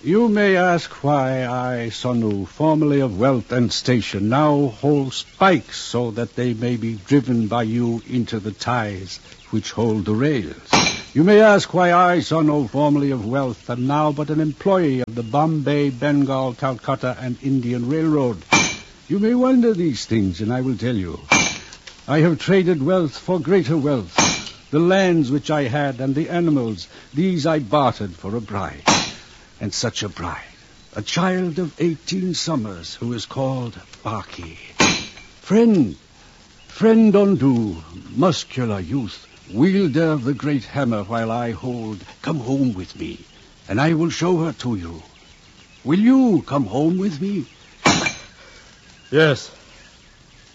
You may ask why I, Sonu, formerly of wealth and station, now hold spikes so that they may be driven by you into the ties which hold the rails. You may ask why I, Sonu, formerly of wealth, am now but an employee of the Bombay, Bengal, Calcutta, and Indian Railroad. You may wonder these things, and I will tell you. I have traded wealth for greater wealth. The lands which I had and the animals, these I bartered for a bride. And such a bride, a child of 18 summers who is called Baki. Friend Ondu, muscular youth, wielder of the great hammer while I hold, come home with me, and I will show her to you. Will you come home with me? Yes.